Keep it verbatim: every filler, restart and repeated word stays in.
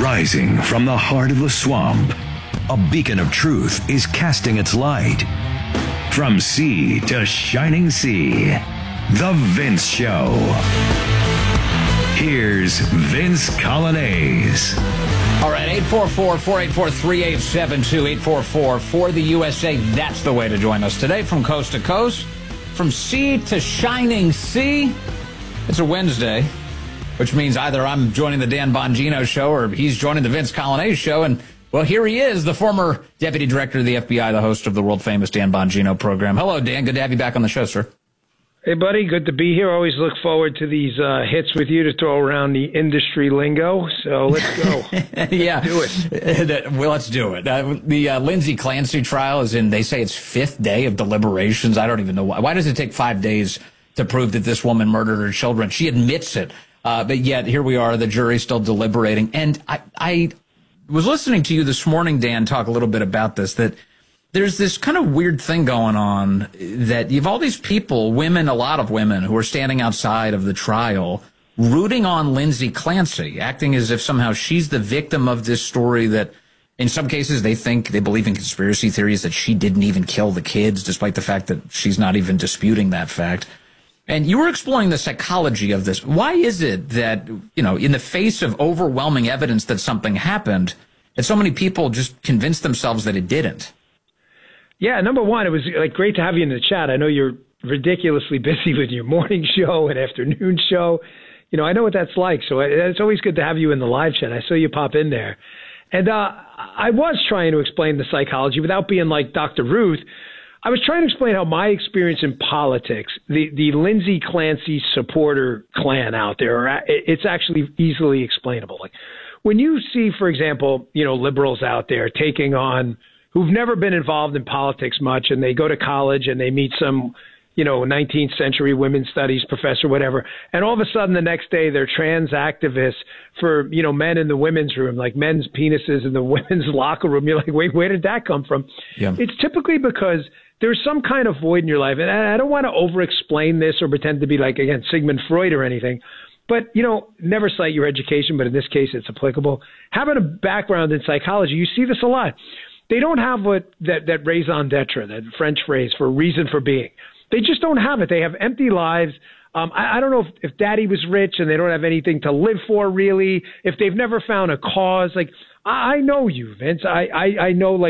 Rising from the heart of the swamp, a beacon of truth is casting its light. From sea to shining sea, The Vince Show. Here's Vince Coglianese. All right, eight four four, four eight four, three eight seven two, eight four four for the U S A. That's the way to join us today from coast to coast, from sea to shining sea. It's a Wednesday, which means either I'm joining the Dan Bongino show or he's joining the Vince Coglianese show. And, well, here he is, the former deputy director of the F B I, the host of the world-famous Dan Bongino program. Hello, Dan. Good to have you back on the show, sir. Hey, buddy. Good to be here. Always look forward to these uh, hits with you to throw around the industry lingo. So let's go. yeah. Let's do it. well, let's do it. Uh, the uh, Lindsay Clancy trial is in, they say it's fifth day of deliberations. I don't even know why. Why does it take five days to prove that this woman murdered her children? She admits it. Uh, but yet here we are, the jury's still deliberating. And I, I was listening to you this morning, Dan, talk a little bit about this, that there's this kind of weird thing going on that you have all these people, women, a lot of women, who are standing outside of the trial rooting on Lindsay Clancy, acting as if somehow she's the victim of this story that in some cases they think, they believe in conspiracy theories that she didn't even kill the kids, despite the fact that she's not even disputing that fact. And you were exploring the psychology of this. Why is it that, you know, in the face of overwhelming evidence that something happened, that so many people just convince themselves that it didn't? Yeah, number one, it was like great to have you in the chat. I know you're ridiculously busy with your morning show and afternoon show. You know, I know what that's like. So it's always good to have you in the live chat. I saw you pop in there. And uh, I was trying to explain the psychology without being like Doctor Ruth. I was trying to explain how my experience in politics, the, the Lindsay Clancy supporter clan out there, it's actually easily explainable. Like when you see, for example, you know, liberals out there taking on who've never been involved in politics much, and they go to college and they meet some, you know, nineteenth century women's studies professor, whatever, and all of a sudden the next day they're trans activists for, you know, men in the women's room, like men's penises in the women's locker room. You're like, wait, where did that come from? Yeah. It's typically because there's some kind of void in your life. And I don't want to over-explain this or pretend to be like, again, Sigmund Freud or anything. But, you know, never cite your education, but in this case it's applicable. Having a background in psychology, you see this a lot. They don't have what that, that raison d'etre, that French phrase for reason for being. They just don't have it. They have empty lives. Um, I, I don't know if, if daddy was rich and they don't have anything to live for, really, if they've never found a cause. Like, I, I know you, Vince. I, I, I know, like,